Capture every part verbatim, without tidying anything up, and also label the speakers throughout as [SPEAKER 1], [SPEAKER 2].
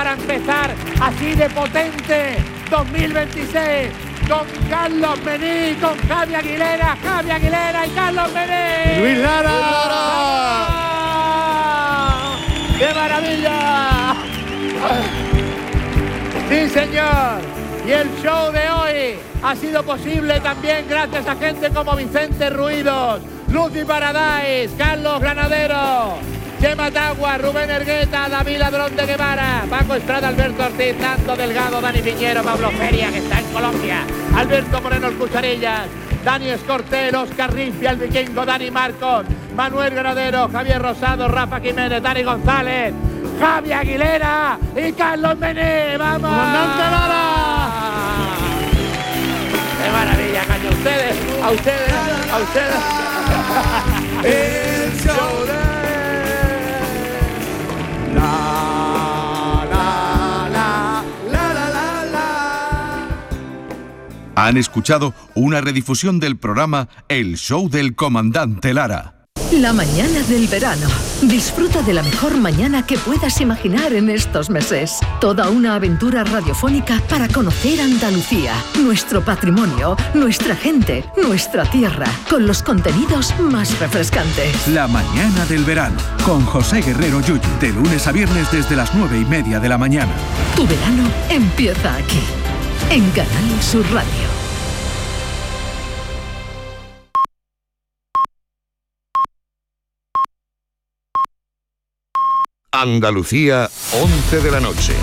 [SPEAKER 1] para empezar así de potente dos mil veintiséis con Carlos Mení, con Javi Aguilera, Javi Aguilera y Carlos Mení.
[SPEAKER 2] Luis Lara.
[SPEAKER 1] ¡Qué maravilla! Sí, señor. Y el show de hoy ha sido posible también gracias a gente como Vicente Ruidos, Lucy Paradise, Carlos Granadero, Chema Tagua, Rubén Ergueta, David Ladrón de Guevara, Paco Estrada, Alberto Ortiz, Nando Delgado, Dani Piñero, Pablo Feria, que está en Colombia, Alberto Moreno Cucharillas, Dani Escortel, Oscar Rifia, el Vikingo, Dani Marcos, Manuel Granadero, Javier Rosado, Rafa Jiménez, Dani González, Javi Aguilera y Carlos Mení. ¡Vamos!
[SPEAKER 2] ¡Comandante Lara!
[SPEAKER 1] ¡Qué maravilla, caño! A ustedes, a ustedes, a ustedes. El show de... La, la, la, la, la, la, la.
[SPEAKER 3] Han escuchado una redifusión del programa El Show del Comandante Lara.
[SPEAKER 4] La mañana del verano. Disfruta de la mejor mañana que puedas imaginar en estos meses. Toda una aventura radiofónica para conocer Andalucía, nuestro patrimonio, nuestra gente, nuestra tierra, con los contenidos más refrescantes.
[SPEAKER 5] La mañana del verano, con José Guerrero Yuyu, de lunes a viernes desde las nueve y media de la mañana.
[SPEAKER 4] Tu verano empieza aquí, en Canal Sur Radio.
[SPEAKER 6] Andalucía, once de la noche.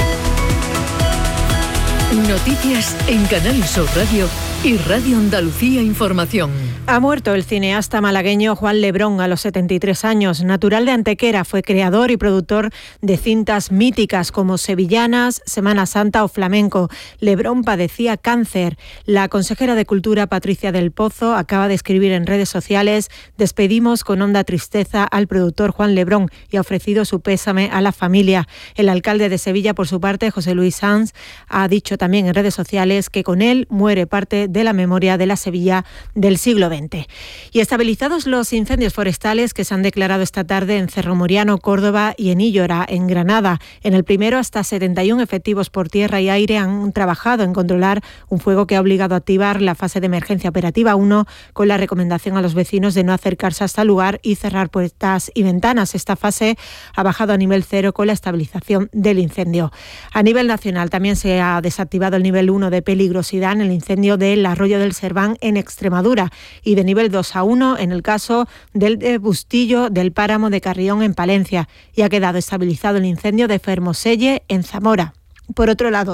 [SPEAKER 4] Noticias en Canal Sur Radio y Radio Andalucía Información.
[SPEAKER 7] Ha muerto el cineasta malagueño Juan Lebrón a los setenta y tres años. Natural de Antequera, fue creador y productor de cintas míticas como Sevillanas, Semana Santa o Flamenco. Lebrón padecía cáncer. La consejera de Cultura, Patricia del Pozo, acaba de escribir en redes sociales: despedimos con honda tristeza al productor Juan Lebrón, y ha ofrecido su pésame a la familia. El alcalde de Sevilla, por su parte, José Luis Sanz, ha dicho también en redes sociales que con él muere parte de la memoria de la Sevilla del siglo veinte. Y estabilizados los incendios forestales que se han declarado esta tarde en Cerro Moriano, Córdoba, y en Íllora, en Granada. En el primero, hasta setenta y uno efectivos por tierra y aire han trabajado en controlar un fuego que ha obligado a activar la fase de emergencia operativa uno, con la recomendación a los vecinos de no acercarse hasta el lugar y cerrar puertas y ventanas. Esta fase ha bajado a nivel cero con la estabilización del incendio. A nivel nacional también se ha desactivado el nivel uno de peligrosidad en el incendio del Arroyo del Serván en Extremadura, y de nivel dos a uno en el caso del de Bustillo del Páramo de Carrión en Palencia, y ha quedado estabilizado el incendio de Fermoselle en Zamora. Por otro lado,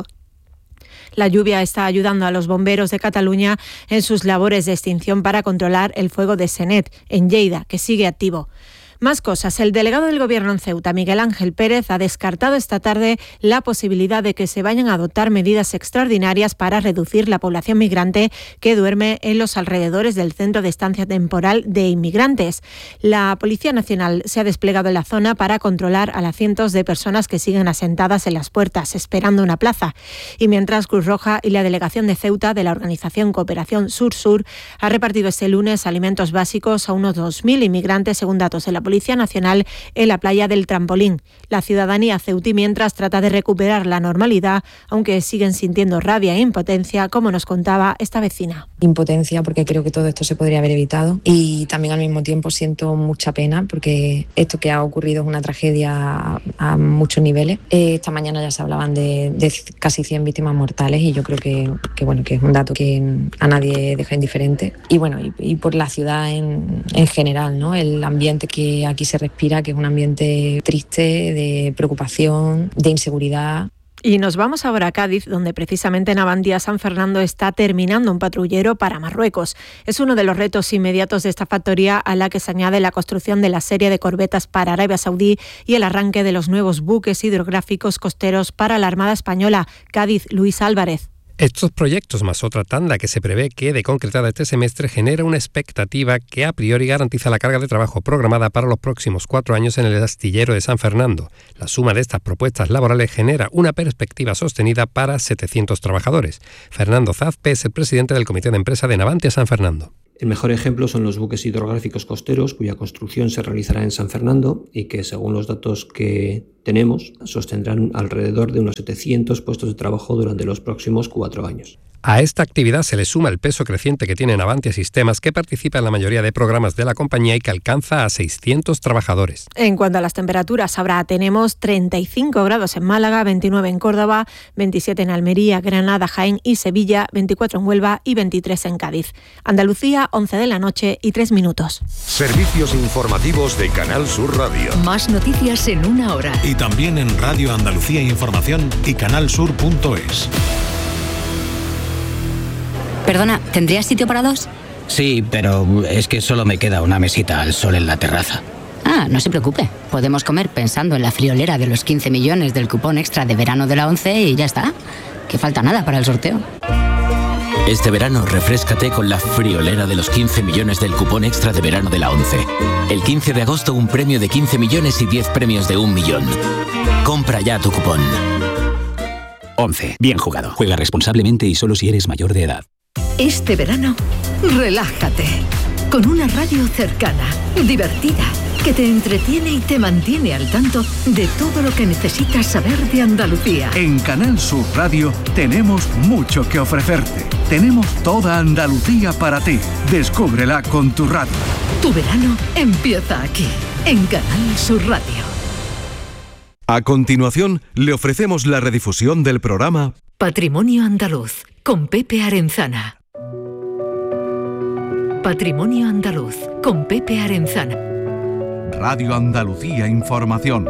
[SPEAKER 7] la lluvia está ayudando a los bomberos de Cataluña en sus labores de extinción para controlar el fuego de Senet, en Lleida, que sigue activo. Más cosas. El delegado del Gobierno en Ceuta, Miguel Ángel Pérez, ha descartado esta tarde la posibilidad de que se vayan a adoptar medidas extraordinarias para reducir la población migrante que duerme en los alrededores del centro de estancia temporal de inmigrantes. La Policía Nacional se ha desplegado en la zona para controlar a las cientos de personas que siguen asentadas en las puertas, esperando una plaza. Y mientras, Cruz Roja y la Delegación de Ceuta de la Organización Cooperación Sur-Sur ha repartido este lunes alimentos básicos a unos dos mil inmigrantes, según datos de la Policía Nacional, en la playa del Trampolín. La ciudadanía ceutí, mientras, trata de recuperar la normalidad, aunque siguen sintiendo rabia e impotencia, como nos contaba esta vecina.
[SPEAKER 8] Impotencia porque creo que todo esto se podría haber evitado, y también al mismo tiempo siento mucha pena porque esto que ha ocurrido es una tragedia a, a muchos niveles. Eh, esta mañana ya se hablaban de, de casi cien víctimas mortales, y yo creo que, que, bueno, que es un dato que a nadie deja indiferente. Y bueno, y, y por la ciudad en, en general, ¿no? El ambiente que aquí se respira, que es un ambiente triste, de preocupación, de inseguridad.
[SPEAKER 7] Y nos vamos ahora a Cádiz, donde precisamente Navantia San Fernando está terminando un patrullero para Marruecos. Es uno de los retos inmediatos de esta factoría, a la que se añade la construcción de la serie de corbetas para Arabia Saudí y el arranque de los nuevos buques hidrográficos costeros para la Armada Española. Cádiz, Luis Álvarez.
[SPEAKER 9] Estos proyectos, más otra tanda que se prevé quede concretada este semestre, genera una expectativa que a priori garantiza la carga de trabajo programada para los próximos cuatro años en el astillero de San Fernando. La suma de estas propuestas laborales genera una perspectiva sostenida para setecientos trabajadores. Fernando Zazpe es el presidente del Comité de Empresa de Navantia San Fernando.
[SPEAKER 2] El mejor ejemplo son los buques hidrográficos costeros, cuya construcción se realizará en San Fernando y que, según los datos que tenemos, sostendrán alrededor de unos setecientos puestos de trabajo durante los próximos cuatro años.
[SPEAKER 9] A esta actividad se le suma el peso creciente que tiene Navantia Sistemas, que participa en la mayoría de programas de la compañía y que alcanza a seiscientos trabajadores.
[SPEAKER 7] En cuanto a las temperaturas, ahora tenemos treinta y cinco grados en Málaga, veintinueve en Córdoba, veintisiete en Almería, Granada, Jaén y Sevilla, veinticuatro en Huelva y veintitrés en Cádiz. Andalucía, once de la noche y tres minutos.
[SPEAKER 6] Servicios informativos de Canal Sur Radio.
[SPEAKER 4] Más noticias en una hora.
[SPEAKER 10] Y también en Radio Andalucía Información y canalsur punto es.
[SPEAKER 11] Perdona, ¿tendrías sitio para dos?
[SPEAKER 12] Sí, pero es que solo me queda una mesita al sol en la terraza.
[SPEAKER 11] Ah, no se preocupe. Podemos comer pensando en la friolera de los quince millones del cupón extra de verano de la ONCE y ya está. Que falta nada para el sorteo.
[SPEAKER 13] Este verano refréscate con la friolera de los quince millones del cupón extra de verano de la ONCE. El quince de agosto un premio de quince millones y diez premios de un millón. Compra ya tu cupón.
[SPEAKER 14] ONCE. Bien jugado. Juega responsablemente y solo si eres mayor de edad.
[SPEAKER 4] Este verano, relájate. Con una radio cercana, divertida, que te entretiene y te mantiene al tanto de todo lo que necesitas saber de Andalucía.
[SPEAKER 5] En Canal Sur Radio tenemos mucho que ofrecerte. Tenemos toda Andalucía para ti. Descúbrela con tu radio.
[SPEAKER 4] Tu verano empieza aquí, en Canal Sur Radio.
[SPEAKER 3] A continuación, le ofrecemos la redifusión del programa
[SPEAKER 4] Patrimonio Andaluz, con Pepe Arenzana. Patrimonio Andaluz, con Pepe Arenzana.
[SPEAKER 3] Radio Andalucía Información.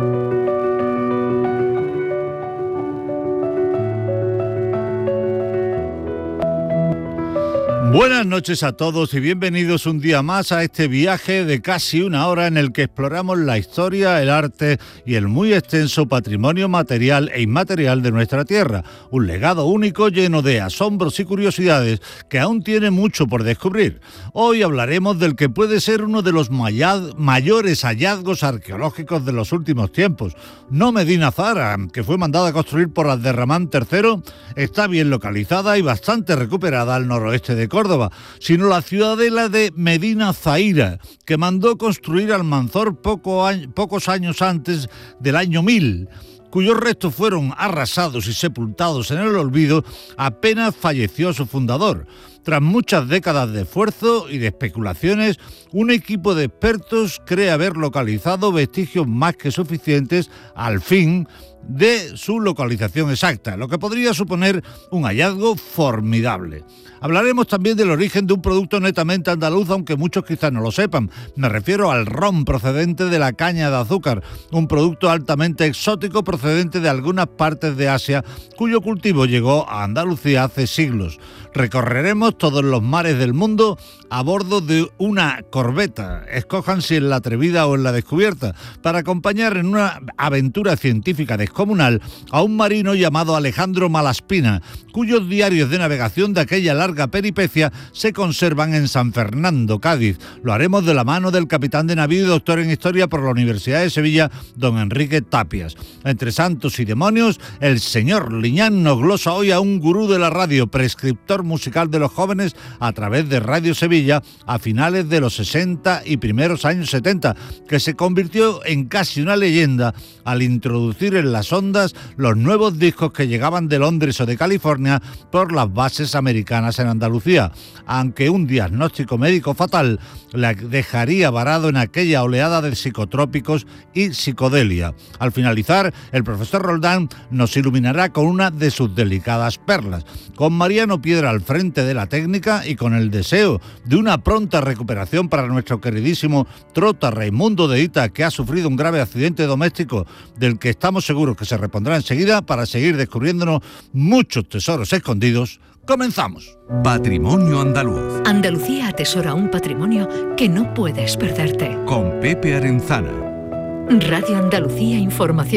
[SPEAKER 1] Buenas noches a todos y bienvenidos un día más a este viaje de casi una hora en el que exploramos la historia, el arte y el muy extenso patrimonio material e inmaterial de nuestra tierra. Un legado único lleno de asombros y curiosidades que aún tiene mucho por descubrir. Hoy hablaremos del que puede ser uno de los mayad- mayores hallazgos arqueológicos de los últimos tiempos. No Medina Zahara, que fue mandada a construir por Abderramán tercero, está bien localizada y bastante recuperada al noroeste de Córdoba. Córdoba, sino la ciudadela de Medina Zahira, que mandó construir Almanzor poco año, pocos años antes del año mil, cuyos restos fueron arrasados y sepultados en el olvido apenas falleció su fundador. Tras muchas décadas de esfuerzo y de especulaciones, un equipo de expertos cree haber localizado vestigios más que suficientes, al fin, de su localización exacta, lo que podría suponer un hallazgo formidable. Hablaremos también del origen de un producto netamente andaluz, aunque muchos quizás no lo sepan. Me refiero al ron procedente de la caña de azúcar, un producto altamente exótico procedente de algunas partes de Asia, cuyo cultivo llegó a Andalucía hace siglos. Recorreremos todos los mares del mundo a bordo de una corbeta, escojan si en la atrevida o en la descubierta, para acompañar en una aventura científica descomunal a un marino llamado Alejandro Malaspina, cuyos diarios de navegación de aquella larga peripecia se conservan en San Fernando, Cádiz. Lo haremos de la mano del capitán de navío y doctor en historia por la Universidad de Sevilla, don Enrique Tapias. Entre santos y demonios, el señor Liñán nos glosa hoy a un gurú de la radio, prescriptor musical de los jóvenes a través de Radio Sevilla a finales de los sesenta y primeros años setenta, que se convirtió en casi una leyenda al introducir en las ondas los nuevos discos que llegaban de Londres o de California por las bases americanas en Andalucía, aunque un diagnóstico médico fatal le dejaría varado en aquella oleada de psicotrópicos y psicodelia. Al finalizar, el profesor Roldán nos iluminará con una de sus delicadas perlas. Con Mariano Piedra al frente de la técnica y con el deseo de una pronta recuperación para nuestro queridísimo Trota Raimundo de Ita, que ha sufrido un grave accidente doméstico del que estamos seguros que se repondrá enseguida para seguir descubriéndonos muchos tesoros escondidos. ¡Comenzamos!
[SPEAKER 3] Patrimonio Andaluz.
[SPEAKER 4] Andalucía atesora un patrimonio que no puedes perderte.
[SPEAKER 3] Con Pepe Arenzana.
[SPEAKER 4] Radio Andalucía Información.